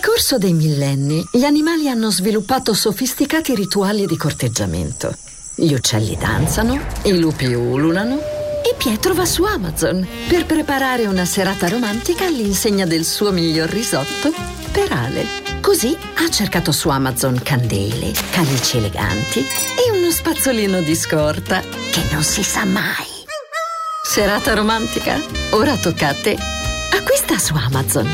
corso dei millenni, gli animali hanno sviluppato sofisticati rituali di corteggiamento. Gli uccelli danzano, i lupi ululano e Pietro va su Amazon per preparare una serata romantica all'insegna del suo miglior risotto per Ale. Così ha cercato su Amazon candele, calici eleganti e uno spazzolino di scorta che non si sa mai. Serata romantica? Ora tocca a te. Acquista su Amazon.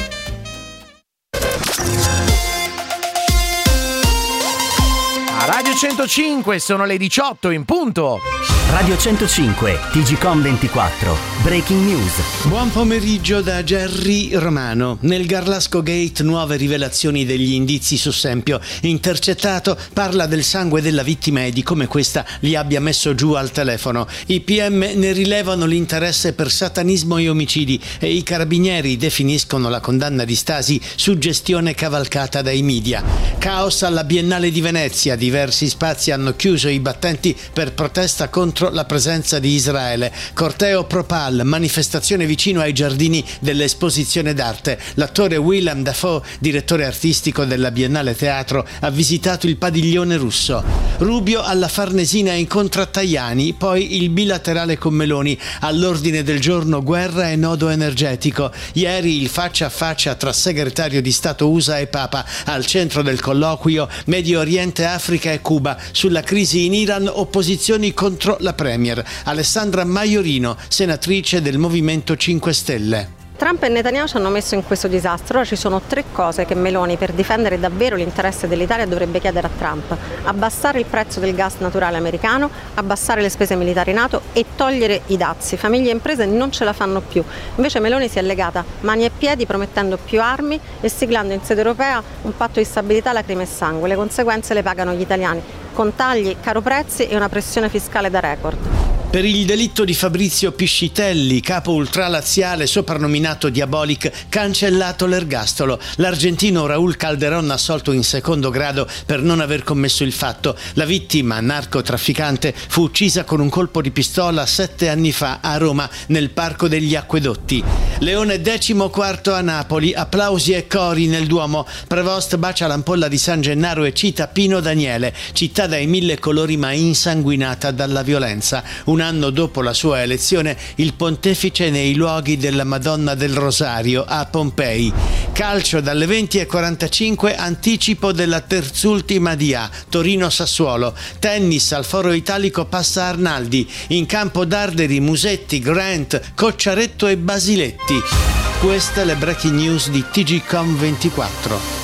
A Radio 105 sono le 18 in punto. Radio 105, TGcom 24, Breaking News. Buon pomeriggio da Gerry Romano. Nel Garlasco Gate nuove rivelazioni degli indizi su Sempio. Intercettato parla del sangue della vittima e di come questa li abbia messo giù al telefono. I PM ne rilevano l'interesse per satanismo e omicidi e i carabinieri definiscono la condanna di Stasi suggestione cavalcata dai media. Caos alla Biennale di Venezia. Diversi spazi hanno chiuso i battenti per protesta contro la presenza di Israele. Corteo pro-Pal, manifestazione vicino ai giardini dell'esposizione d'arte. L'attore Willem Dafoe, direttore artistico della Biennale Teatro, ha visitato il padiglione russo. Rubio alla Farnesina incontra Tajani, poi il bilaterale con Meloni. All'ordine del giorno guerra e nodo energetico. Ieri il faccia a faccia tra segretario di Stato USA e Papa. Al centro del colloquio Medio Oriente, Africa e Cuba. Sulla crisi in Iran, opposizioni contro la Premier. Alessandra Maiorino, senatrice del Movimento 5 Stelle. Trump e Netanyahu ci hanno messo in questo disastro. Ora ci sono 3 cose che Meloni, per difendere davvero l'interesse dell'Italia, dovrebbe chiedere a Trump: abbassare il prezzo del gas naturale americano, abbassare le spese militari NATO e togliere i dazi. Famiglie e imprese non ce la fanno più. Invece Meloni si è legata mani e piedi promettendo più armi e siglando in sede europea un patto di stabilità lacrime e sangue. Le conseguenze le pagano gli italiani, con tagli, caro prezzi e una pressione fiscale da record. Per il delitto di Fabrizio Piscitelli, capo ultralaziale soprannominato Diabolic, cancellato l'ergastolo. L'argentino Raúl Calderón assolto in secondo grado per non aver commesso il fatto. La vittima, narcotrafficante, fu uccisa con un colpo di pistola 7 anni fa a Roma, nel Parco degli Acquedotti. Leone 14° a Napoli, applausi e cori nel Duomo. Prevost bacia l'ampolla di San Gennaro e cita Pino Daniele, città dai 1000 colori ma insanguinata dalla violenza. Un anno dopo la sua elezione, il pontefice nei luoghi della Madonna del Rosario a Pompei. Calcio dalle 20:45, anticipo della terzultima di A, Torino-Sassuolo. Tennis al Foro Italico passa Arnaldi. In campo Darderi, Musetti, Grant, Cocciaretto e Basiletti. Queste le breaking news di TGcom 24.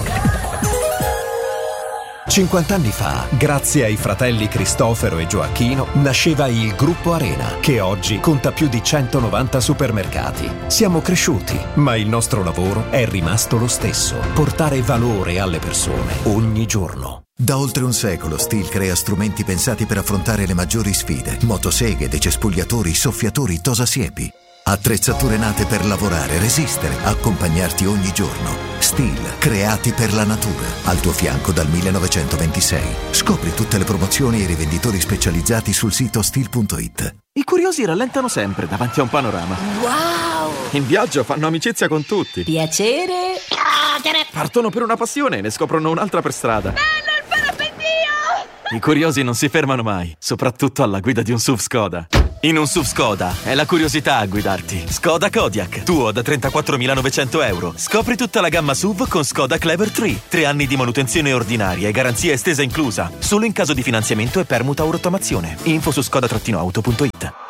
50 anni fa, grazie ai fratelli Cristofero e Gioacchino, nasceva il Gruppo Arena, che oggi conta più di 190 supermercati. Siamo cresciuti, ma il nostro lavoro è rimasto lo stesso: portare valore alle persone ogni giorno. Da oltre un secolo Stihl crea strumenti pensati per affrontare le maggiori sfide: motoseghe, decespugliatori, soffiatori, tosasiepi. Attrezzature nate per lavorare, resistere, accompagnarti ogni giorno. Stihl, creati per la natura. Al tuo fianco dal 1926. Scopri tutte le promozioni e i rivenditori specializzati sul sito stihl.it. I curiosi rallentano sempre davanti a un panorama. Wow! In viaggio fanno amicizia con tutti. Piacere. Partono per una passione e ne scoprono un'altra per strada. Bello il parapendio! I curiosi non si fermano mai, soprattutto alla guida di un SUV Skoda. In un SUV Skoda è la curiosità a guidarti. Skoda Kodiaq, tuo da 34.900 euro. Scopri tutta la gamma SUV con Skoda Clever 3. 3 anni di manutenzione ordinaria e garanzia estesa inclusa. Solo in caso di finanziamento e permuta o rottamazione. Info su skoda-auto.it.